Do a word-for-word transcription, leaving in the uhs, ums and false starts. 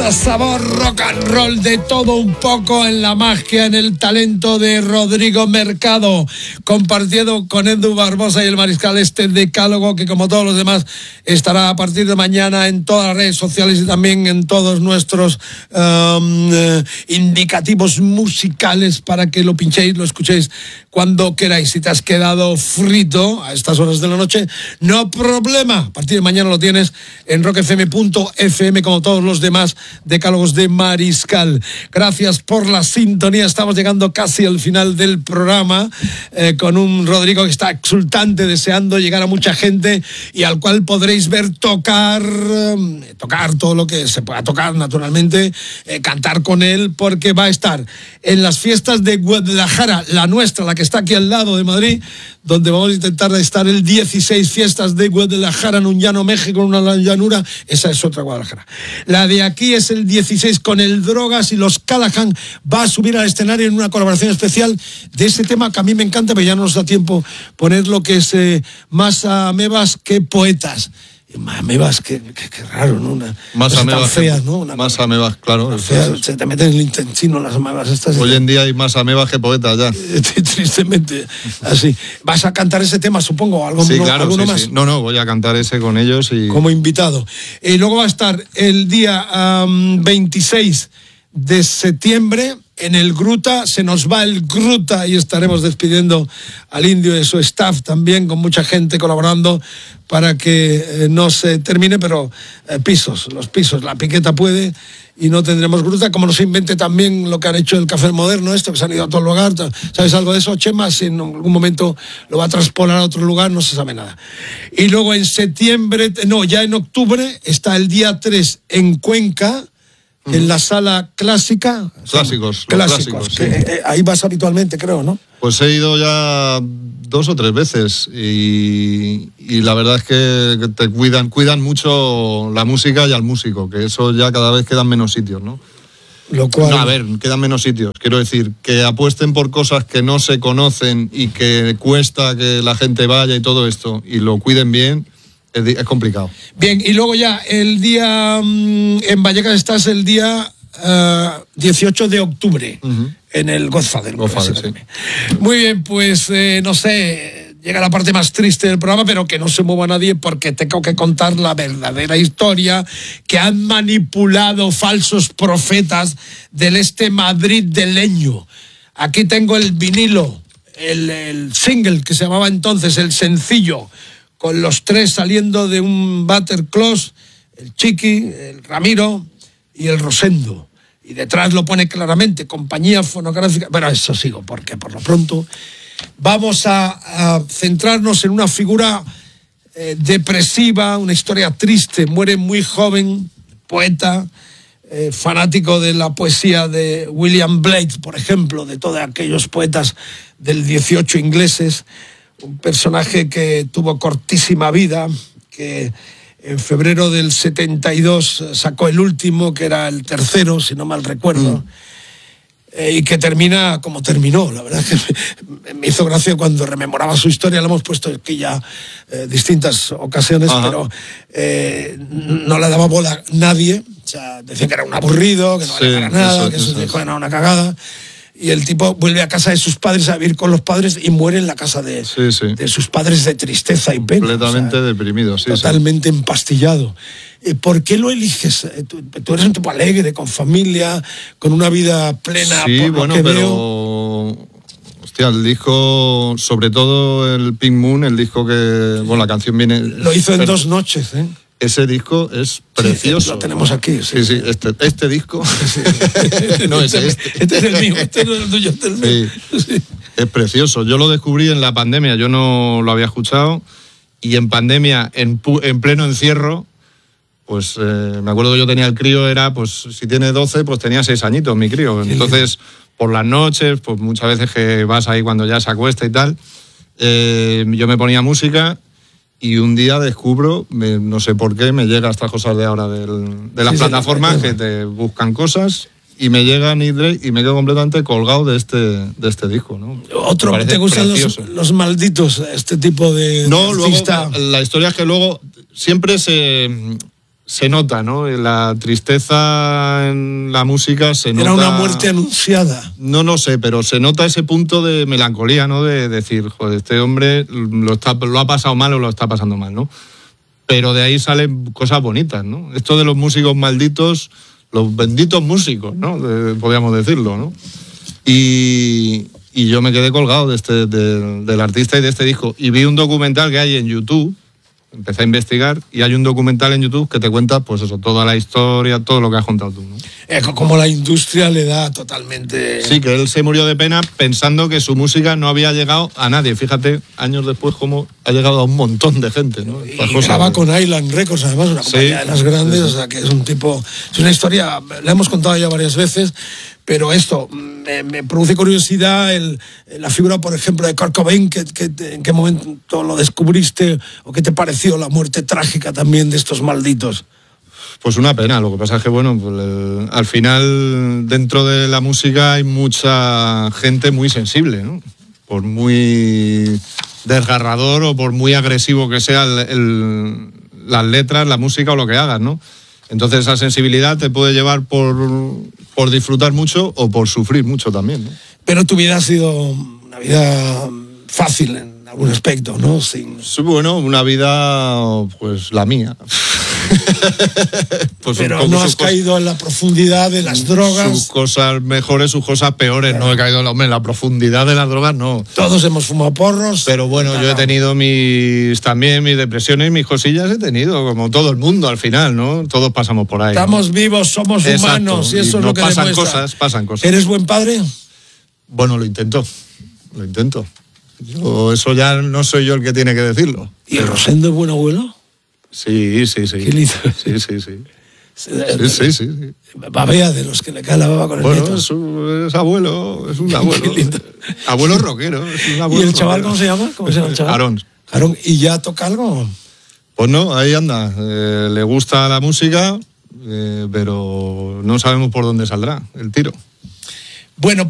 fiesta, sabor, rock and roll, de todo un poco en la magia, en el talento de Rodrigo Mercado, compartiendo con Edu Barbosa y el Mariscal este decálogo que, como todos los demás, estará a partir de mañana en todas las redes sociales y también en todos nuestros um, eh, indicativos musicales para que lo pinchéis, lo escuchéis cuando queráis. Si te has quedado frito a estas horas de la noche, no problema, a partir de mañana lo tienes en rock f m punto f m como todos los demás decálogos de Mariscal. Gracias por la sintonía, estamos llegando casi al final del programa eh, con un Rodrigo que está exultante, deseando llegar a mucha gente y al cual podréis ver tocar eh, tocar todo lo que se pueda tocar, naturalmente, eh, cantar con él, porque va a estar en las fiestas de Guadalajara, la nuestra, la que está aquí al lado de Madrid, donde vamos a intentar estar el dieciséis, fiestas de Guadalajara, en un llano México, en una llanura. Esa es otra Guadalajara. La de aquí es el dieciséis con el Drogas y los Callahan. Va a subir al escenario en una colaboración especial de ese tema que a mí me encanta, pero ya no nos da tiempo poner lo que es eh, más amebas que poetas. Amebas, qué, qué, qué raro, ¿no? Una, más amebas, feas, ¿no? Una, más amebas, claro. Fea, se te meten en el intestino las amebas estas. Hoy en día hay más amebas que poetas ya. Tristemente, así. ¿Vas a cantar ese tema, supongo? ¿Algo, sí, no, claro, alguno sí, más? Sí. No, no, voy a cantar ese con ellos y... como invitado. Y luego va a estar el día um, veintiséis de septiembre en el Gruta. Se nos va el Gruta y estaremos despidiendo al Indio y su staff también, con mucha gente colaborando para que eh, no se termine, pero eh, pisos, los pisos, la piqueta puede y no tendremos Gruta, como no se invente también lo que han hecho el Café Moderno, esto que se han ido a todo lugar. ¿Sabes algo de eso, Chema? Si en algún momento lo va a transponer a otro lugar, no se sabe nada. Y luego en septiembre, no, ya en octubre, está el día tres en Cuenca, en la sala clásica. Clásicos. Clásicos. clásicos que, sí. eh, ahí vas habitualmente, creo, ¿no? Pues he ido ya dos o tres veces y, y la verdad es que te cuidan, cuidan mucho la música y al músico, que eso ya cada vez quedan menos sitios, ¿no? Lo cual... No, a ver, quedan menos sitios. Quiero decir, que apuesten por cosas que no se conocen y que cuesta que la gente vaya y todo esto, y lo cuiden bien. Es complicado. Bien, y luego ya el día mmm, en Vallecas estás el día uh, dieciocho de octubre, uh-huh. en el Godfather. Godfather, sí. Muy bien, pues eh, no sé, llega la parte más triste del programa, pero que no se mueva nadie porque tengo que contar la verdadera historia, que han manipulado falsos profetas del este Madrid de leño. Aquí tengo el vinilo, el, el single que se llamaba entonces, el sencillo, con los tres saliendo de un Butter Close, el Chiqui, el Ramiro y el Rosendo. Y detrás lo pone claramente, compañía fonográfica. Bueno, eso sigo, porque por lo pronto vamos a, a centrarnos en una figura eh, depresiva, una historia triste. Muere muy joven, poeta, eh, fanático de la poesía de William Blake, por ejemplo, de todos aquellos poetas del dieciocho ingleses. Un personaje que tuvo cortísima vida, que en febrero del setenta y dos sacó el último, que era el tercero, si no mal recuerdo, mm. eh, y que termina como terminó. La verdad es que me, me hizo gracia cuando rememoraba su historia. La hemos puesto aquí ya eh, distintas ocasiones, Ajá. pero eh, no le daba bola a nadie. O sea, decía que era un aburrido, que no valía sí, para nada, eso, que eso, eso era una cagada. Y el tipo vuelve a casa de sus padres a vivir con los padres y muere en la casa de, sí, sí. de sus padres de tristeza y pena. Completamente o sea, deprimido, sí. Totalmente sí. empastillado. ¿Por qué lo eliges? Tú, tú eres un tipo alegre, con familia, con una vida plena. Sí, por bueno, lo que pero... veo. Hostia, el disco, sobre todo el Pink Moon, el disco que... Bueno, la canción viene... Lo hizo en pero... dos noches, ¿eh? Ese disco es precioso. Sí, lo tenemos aquí. Sí, sí, sí este, este disco. Sí. no, es este, este. Este es el mío, este no es el tuyo, este es el mío. Sí. Sí. Es precioso. Yo lo descubrí en la pandemia, yo no lo había escuchado. Y en pandemia, en, en pleno encierro, pues eh, me acuerdo que yo tenía el crío, era, pues si tiene doce, pues tenía seis añitos mi crío. Entonces, por las noches, pues muchas veces que vas ahí cuando ya se acuesta y tal, eh, yo me ponía música. Y un día descubro, me, no sé por qué, me llega estas cosas de ahora del, de las sí, plataformas sí, que te buscan cosas y me llegan y, y me quedo completamente colgado de este, de este disco, ¿no? Otro, ¿te gustan los, los malditos, este tipo de No, artista? Luego, la historia es que luego siempre se... se nota, ¿no? La tristeza en la música se nota. Era una muerte anunciada. No, no sé, pero se nota ese punto de melancolía, ¿no? De decir, joder, este hombre lo, está, lo ha pasado mal o lo está pasando mal, ¿no? Pero de ahí salen cosas bonitas, ¿no? Esto de los músicos malditos, los benditos músicos, ¿no? De, podríamos decirlo, ¿no? Y, y yo me quedé colgado de este, de, del artista y de este disco. Y vi un documental que hay en YouTube. Empecé a investigar y hay un documental en YouTube que te cuenta, pues eso, toda la historia, todo lo que has contado tú, ¿no? Eh, como la industria le da totalmente... Sí, que él se murió de pena pensando que su música no había llegado a nadie. Fíjate, años después, cómo ha llegado a un montón de gente, ¿no? Y graba con Island Records, además, una compañía sí, de las grandes, sí, sí. O sea, que es un tipo... Es una historia, la hemos contado ya varias veces, pero esto me, me produce curiosidad el, la figura, por ejemplo, de Kurt Cobain, que, que, en qué momento lo descubriste o qué te pareció la muerte trágica también de estos malditos. Pues una pena, lo que pasa es que, bueno, pues el, al final dentro de la música hay mucha gente muy sensible, ¿no? Por muy desgarrador o por muy agresivo que sea el, el, las letras, la música o lo que hagas, ¿no? Entonces esa sensibilidad te puede llevar por, por disfrutar mucho o por sufrir mucho también, ¿no? Pero tu vida ha sido una vida fácil en algún aspecto, ¿no? Sin... Bueno, una vida, pues la mía. Pues pero no has caído cosas, en la profundidad de las drogas. Sus cosas mejores, sus cosas peores. Claro. No he caído en la, en la profundidad de las drogas, no. Todos hemos fumado porros. Pero bueno, claro. Yo he tenido mis también mis depresiones, mis cosillas he tenido, como todo el mundo al final, ¿no? Todos pasamos por ahí. Estamos ¿no? vivos, somos Exacto. Humanos y eso y es lo que pasan demuestra. cosas, pasan cosas. ¿Eres buen padre? Bueno, lo intento, lo intento. Yo, eso ya no soy yo el que tiene que decirlo. ¿Y el Rosendo es buen abuelo? Sí, sí, sí. Qué lindo. Sí, sí, sí. Sí, sí, sí, sí. Babea de los que le cae la baba con el bueno, nieto. Es, un, es abuelo, es un abuelo. Qué lindo. Abuelo rockero. Es un abuelo ¿Y el chaval rockero. cómo se llama? ¿Cómo se llama el chaval? Aarón. Aarón. ¿Y ya toca algo? Pues no, ahí anda. Eh, le gusta la música, eh, pero no sabemos por dónde saldrá el tiro. Bueno,